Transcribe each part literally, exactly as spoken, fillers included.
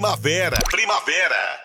Primavera. Primavera.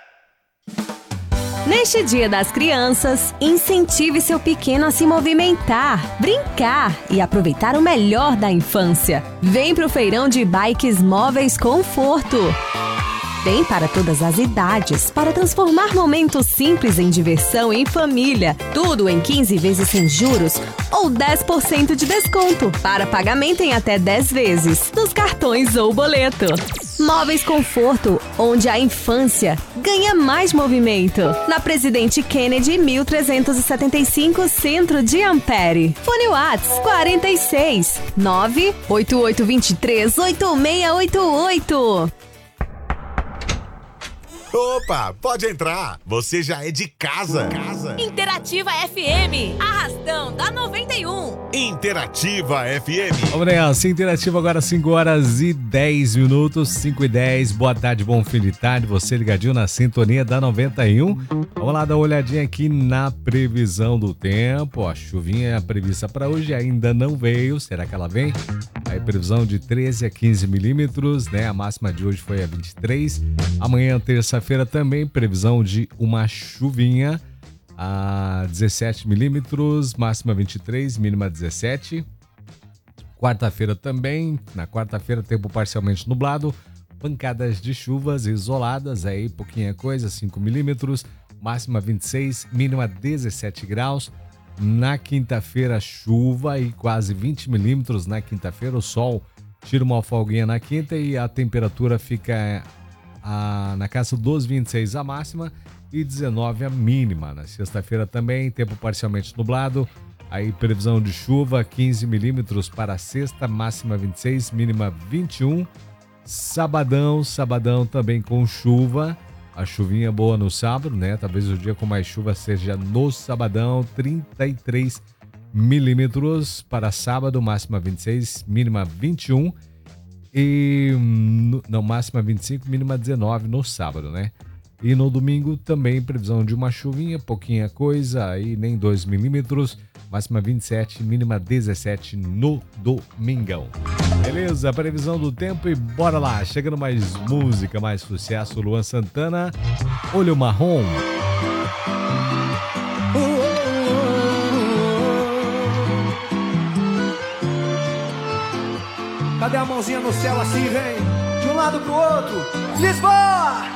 Neste Dia das Crianças, incentive seu pequeno a se movimentar, brincar e aproveitar o melhor da infância. Vem pro Feirão de Bikes Móveis Conforto. Tem para todas as idades, para transformar momentos simples em diversão em família. Tudo em quinze vezes sem juros ou dez por cento de desconto, para pagamento em até dez vezes, nos cartões ou boleto. Móveis Conforto, onde a infância ganha mais movimento. Na Presidente Kennedy, mil trezentos e setenta e cinco, Centro de Ampere. Fone Whats quarenta e seis, nove oito oito dois três, oito seis oito oito. Opa, pode entrar. Você já é de casa. casa. Interativa F M, Arrastão da noventa e um. Interativa F M. Vamos nessa, Interativa agora cinco horas e dez minutos, cinco e dez. Boa tarde, bom fim de tarde. Você ligadinho na sintonia da noventa e um. Vamos lá dar uma olhadinha aqui na previsão do tempo. A chuvinha prevista para hoje ainda não veio. Será que ela vem? Aí previsão de treze a quinze milímetros, né? A máxima de hoje foi a vinte e três. Amanhã, terça-feira, também previsão de uma chuvinha a dezessete milímetros, máxima vinte e três, mínima dezessete. Quarta-feira também, na quarta-feira tempo parcialmente nublado, pancadas de chuvas isoladas, aí pouquinha coisa, cinco milímetros, máxima vinte e seis, mínima dezessete graus. Na quinta-feira chuva e quase vinte milímetros na quinta-feira, o sol tira uma folguinha na quinta e a temperatura fica a, na casa dos vinte e seis a máxima e dezenove a mínima. Na sexta-feira também, tempo parcialmente nublado, aí previsão de chuva, quinze milímetros para a sexta, máxima vinte e seis, mínima vinte e um. Sabadão, sabadão também com chuva, a chuvinha boa no sábado, né? Talvez o dia com mais chuva seja no sabadão, trinta e três milímetros para sábado, máxima vinte e seis, mínima vinte e um. E não, máxima vinte e cinco, mínima dezenove no sábado, né? E no domingo também previsão de uma chuvinha, pouquinha coisa, aí nem dois milímetros, máxima vinte e sete, mínima dezessete no domingão. Beleza, previsão do tempo e bora lá, chegando mais música, mais sucesso, Luan Santana, Olho Marrom. Cadê a mãozinha no céu assim, vem? De um lado pro outro, Lisboa!